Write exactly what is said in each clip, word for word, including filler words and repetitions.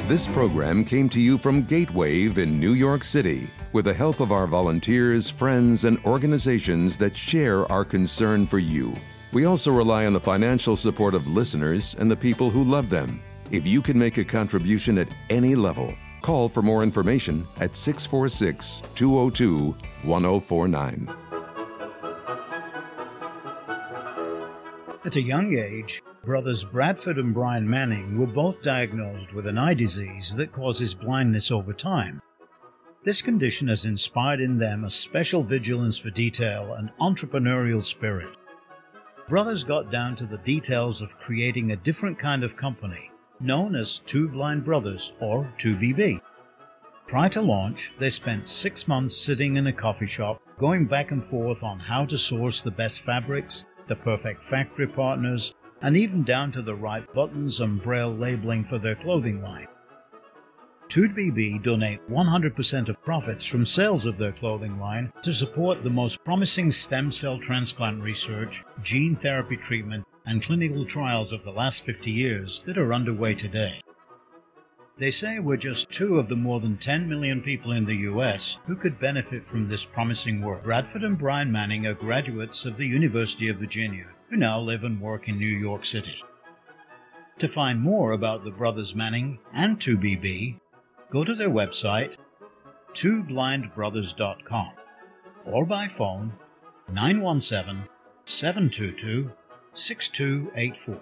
This program came to you from Gatewave in New York City with the help of our volunteers, friends, and organizations that share our concern for you. We also rely on the financial support of listeners and the people who love them. If you can make a contribution at any level, call for more information at six four six, two zero two, one zero four nine. At a young age, brothers Bradford and Brian Manning were both diagnosed with an eye disease that causes blindness over time. This condition has inspired in them a special vigilance for detail and entrepreneurial spirit. Brothers got down to the details of creating a different kind of company, known as Two Blind Brothers, or two B B. Prior to launch, they spent six months sitting in a coffee shop, going back and forth on how to source the best fabrics, the perfect factory partners, and even down to the right buttons and braille labeling for their clothing line. two B B donate one hundred percent of profits from sales of their clothing line to support the most promising stem cell transplant research, gene therapy treatment, and clinical trials of the last fifty years that are underway today. They say we're just two of the more than ten million people in the U S who could benefit from this promising work. Bradford and Brian Manning are graduates of the University of Virginia, who now live and work in New York City. To find more about the brothers Manning and two B B, go to their website, two blind brothers dot com, or by phone nine one seven, seven two two, six two eight four.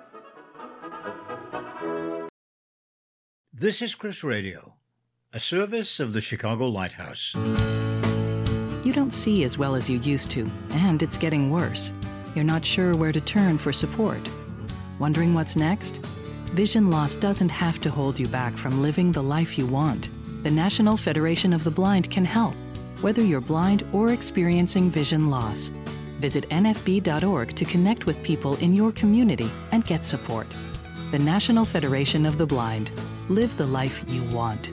This is Chris Radio, a service of the Chicago Lighthouse. You don't see as well as you used to, and it's getting worse. You're not sure where to turn for support. Wondering what's next? Vision loss doesn't have to hold you back from living the life you want. The National Federation of the Blind can help, whether you're blind or experiencing vision loss. Visit N F B dot org to connect with people in your community and get support. The National Federation of the Blind. Live the life you want.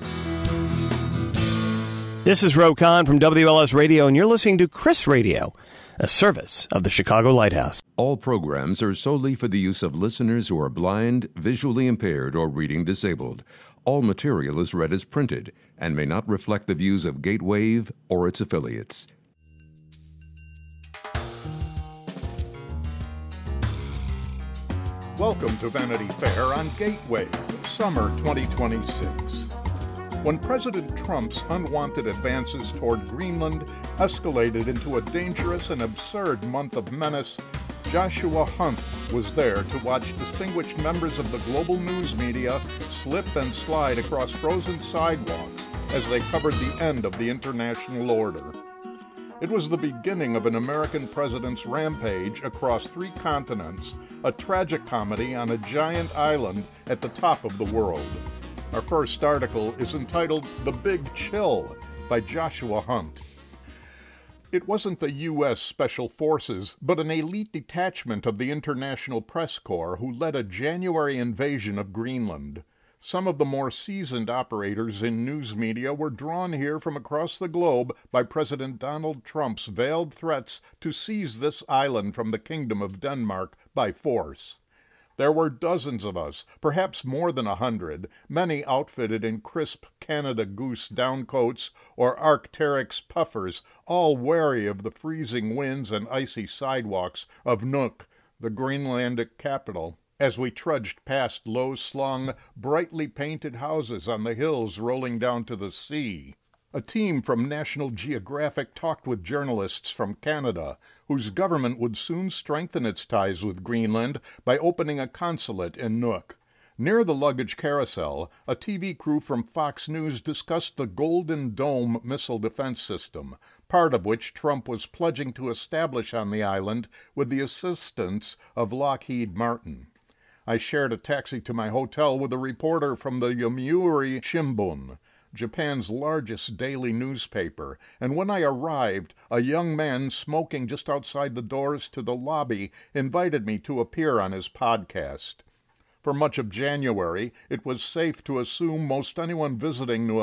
This is Ro Khan from W L S Radio, and you're listening to Chris Radio, a service of the Chicago Lighthouse. All programs are solely for the use of listeners who are blind, visually impaired, or reading disabled. All material is read as printed and may not reflect the views of Gatewave or its affiliates. Welcome to Vanity Fair on Gateway, summer twenty twenty-six. When President Trump's unwanted advances toward Greenland escalated into a dangerous and absurd month of menace, Joshua Hunt was there to watch distinguished members of the global news media slip and slide across frozen sidewalks as they covered the end of the international order. It was the beginning of an American president's rampage across three continents, a tragic comedy on a giant island at the top of the world. Our first article is entitled The Big Chill by Joshua Hunt. It wasn't the U S Special Forces, but an elite detachment of the International Press Corps who led a January invasion of Greenland. Some of the more seasoned operators in news media were drawn here from across the globe by President Donald Trump's veiled threats to seize this island from the Kingdom of Denmark by force. There were dozens of us, perhaps more than a hundred, many outfitted in crisp Canada Goose downcoats or Arc'teryx puffers, all wary of the freezing winds and icy sidewalks of Nuuk, the Greenlandic capital, as we trudged past low-slung, brightly painted houses on the hills rolling down to the sea. A team from National Geographic talked with journalists from Canada, whose government would soon strengthen its ties with Greenland by opening a consulate in Nuuk. Near the luggage carousel, a T V crew from Fox News discussed the Golden Dome missile defense system, part of which Trump was pledging to establish on the island with the assistance of Lockheed Martin. I shared a taxi to my hotel with a reporter from the Yomiuri Shimbun, Japan's largest daily newspaper, and when I arrived, a young man smoking just outside the doors to the lobby invited me to appear on his podcast. For much of January, it was safe to assume most anyone visiting New